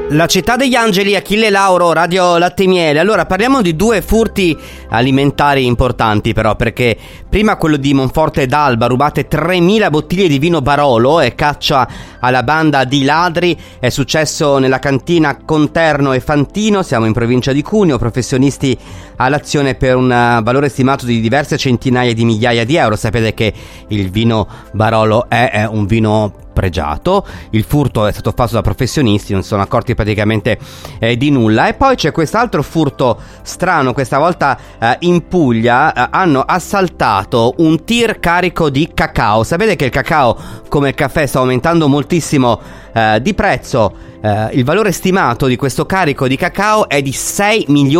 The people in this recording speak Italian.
La città degli angeli, Achille Lauro, Radio Latte e Miele. Allora parliamo di due furti alimentari importanti però, perché prima quello di Monforte d'Alba, rubate 3.000 bottiglie di vino Barolo e caccia alla banda di ladri. È successo nella cantina Conterno e Fantino, siamo in provincia di Cuneo, professionisti all'azione per un valore stimato di diverse centinaia di migliaia di euro. Sapete che il vino Barolo è un vino pregiato. Il furto è stato fatto da professionisti, non si sono accorti praticamente di nulla. E poi c'è quest'altro furto strano, questa volta in Puglia. Hanno assaltato un tir carico di cacao. Sapete che il cacao, come il caffè, sta aumentando moltissimo di prezzo. Il valore stimato di questo carico di cacao è di 6 milioni